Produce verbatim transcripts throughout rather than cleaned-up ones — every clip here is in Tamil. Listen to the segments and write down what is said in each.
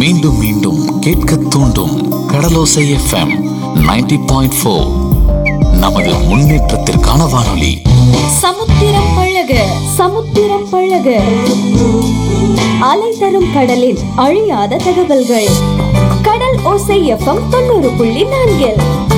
மீண்டும் மீண்டும் கேட்க தூண்டும் கடலோசை எஃப்எம் நைன்டி பாயிண்ட் ஃபோர். நமது முன்னேற்றத்திற்கான வானொலி. சமுத்திரம் பழக சமுத்திரம் பழக அலை தரும் கடலில் அழியாத தகவல்கள். கடல் ஓசை எஃப்எம் தொண்ணூறு புள்ளி நான்கில்.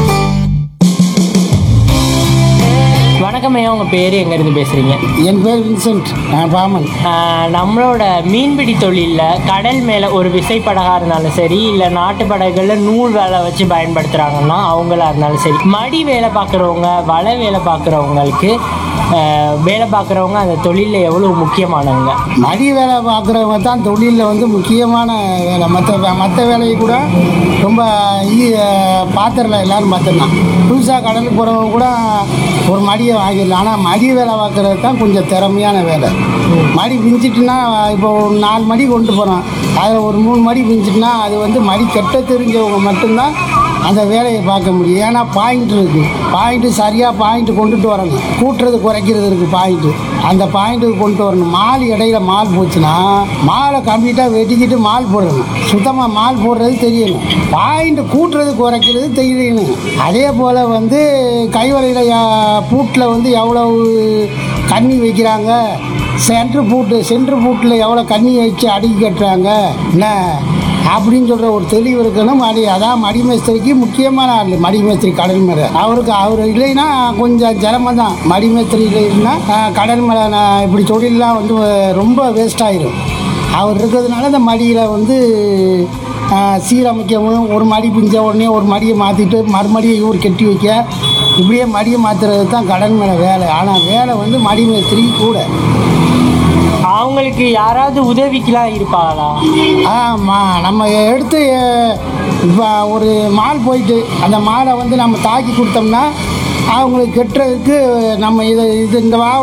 வணக்கம் ஐயா, உங்கள் பேர் எங்கேருந்து பேசுகிறீங்க? என் பேர் வின்சென்ட், நான் பாமன். நம்மளோட மீன்பிடி தொழிலில் கடல் மேலே ஒரு விசைப்படகா இருந்தாலும் சரி, இல்லை நாட்டு படகுகளில் நூல் வேலை வச்சு பயன்படுத்துகிறாங்கன்னா அவங்களா இருந்தாலும் சரி, மடி வேலை பார்க்குறவங்க, வலை வேலை பார்க்குறவங்களுக்கு வேலை பார்க்குறவங்க அந்த தொழிலில் எவ்வளோ முக்கியமானவங்க? மடி வேலை பார்க்குறவங்க தான் தொழிலில் வந்து முக்கியமான வேலை. மற்ற மற்ற வேலையை கூட ரொம்ப பார்த்துடலாம், எல்லோரும் பார்த்துடலாம். புதுசாக கடலுக்கு போகிறவங்க கூட ஒரு மடியை வாங்கிடலாம். ஆனால் மடி வேலை பார்க்குறது தான் கொஞ்சம் திறமையான வேலை. மடி பிஞ்சிட்டுனா இப்போ ஒரு நாலு மடி கொண்டு போகிறோம், அதில் ஒரு மூணு மடி பிஞ்சிட்டுனா அது வந்து மடி கெட்ட தெரிஞ்சவங்க மட்டும்தான் அந்த வேலையை பார்க்க முடியும். ஏன்னா பாயிண்ட் இருக்குது, பாயிண்ட்டு சரியாக பாயிண்ட்டு கொண்டுட்டு வரணும். கூட்டுறது குறைக்கிறது இருக்குது பாயிண்ட்டு, அந்த பாயிண்ட்டுக்கு கொண்டு வரணும். மால் இடையில மால் போச்சுன்னா மாலை கம்ப்ளீட்டாக வெட்டிக்கிட்டு மால் போடணும். சுத்தமாக மால் போடுறது தெரியணும், பாயிண்ட்டு கூட்டுறது குறைக்கிறது தெரியணும். அதே போல் வந்து கைவலையில் பூட்டில் வந்து எவ்வளவு கண்ணி வைக்கிறாங்க, சென்ட்ரு பூட்டு சென்ட்ரு பூட்டில் எவ்வளோ கண்ணி வச்சு அடுக்கி கட்டுறாங்க என்ன அப்படின்னு சொல்கிற ஒரு தெளிவு இருக்கணும். மடி அதான் மடி மேஸ்திரிக்கு முக்கியமான ஆள் மடி மேஸ்திரி கடல் மேலே. அவருக்கு அவர் இல்லைன்னா கொஞ்சம் சிரமம் தான். மடி மேஸ்திரி இல்லைன்னா கடல் மேலே நான் இப்படி தொழிலெலாம் வந்து ரொம்ப வேஸ்ட் ஆகிடும். அவர் இருக்கிறதுனால இந்த மடியில் வந்து சீரமைக்கவும், ஒரு மடி பிஞ்ச உடனே ஒரு மடியை மாற்றிட்டு மறுமடியை இவர் கட்டி வைக்க, இப்படியே மடியை மாற்றுறது தான் கடல் மேலே வேலை. ஆனால் வேலை வந்து மடி மேஸ்திரி கூட. அவங்களுக்கு யாராவது உதவிக்கெலாம் இருப்பாங்களா? ஆமாம், நம்ம எடுத்து இப்போ ஒரு மால் போயிட்டு அந்த மாலை வந்து நம்ம தாக்கி கொடுத்தோம்னா அவங்களுக்கு கெட்டுறதுக்கு நம்ம இதை இது இந்த வா